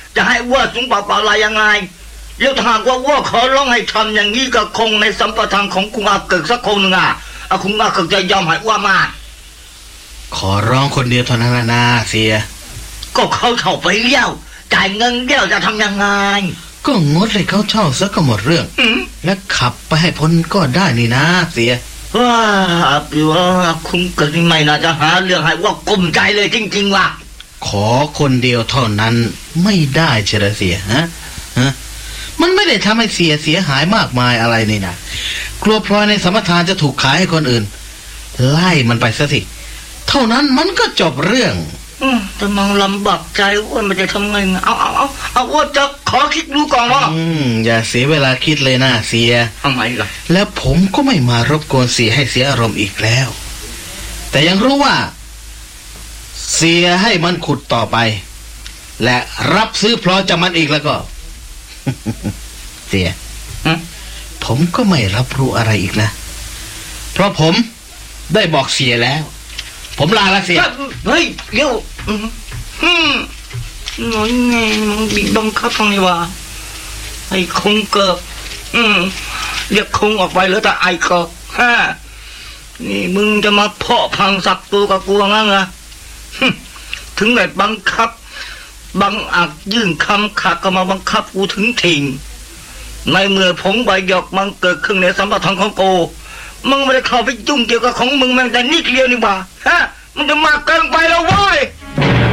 จะให้ว่าสูงเปล่าอะไรยังไงแล้วถ้าหากว่าขอร้องให้ทำอย่างนี้กับคงในสัมปทานของคุณอาเกิดสักคนหนึ่งคุณอาเกิดจะยอมให้ว่ามาขอร้องคนเดียวเท่านั้นนะเสียก็เขาเช่าไปเลี้ยวจ่ายเงินเลี้ยวจะทำยังไงก็งดให้เขาเช่าซะก็หมดเรื่องและขับไปให้พ้นก็ได้นี่นะเสียว่าพี่ว่าคุณเกิดไม่น่าจะหาเรื่องให้ว่ากลุ้มใจเลยจริงๆว่ะขอคนเดียวเท่านั้นไม่ได้เฉลยเสียฮะมันไม่ได้ทำให้เสียหายมากมายอะไรนี่นะกลัวพลอยในสัมปทานจะถูกขายให้คนอื่นไล่มันไปซะสิเท่านั้นมันก็จบเรื่องแต่มันลำบากใจว่ามันจะทำไงเอาว่าจะขอคิดดูก่อนว่าอย่าเสียเวลาคิดเลยนะเสียทำไมล่ะแล้วผมก็ไม่มารบกวนเสียให้เสียอารมณ์อีกแล้วแต่ยังรู้ว่าเสียให้มันขุดต่อไปและรับซื้อพลอยจากมันอีกแล้วก็ เสียผมก็ไม่รับรู้อะไรอีกนะเพราะผมได้บอกเสียแล้วผมลาละเสียเฮ้ยเดี๋ยวน้อยไงมึงบีบบังคับตรงนี้วะไอ้คงเกิดเรียกคงออกไปแล้วแต่ไอ้เกิดนี่มึงจะมาเพาะพังสักตัวกับกูงั้นเหรอถึงได้บังคับบังอาจยื่นคำขาดก็มาบังคับกูถึงถิ่งในเมื่อผงใบหยอกมันเกิดขึ้นในสัมปทานของกูมึงไม่ได้เข้าไปยุ่งเกี่ยวกับของมึงแม้แต่นิดเดียวนี่บ่ามึงจะมากเกินไปแล้วเว้ย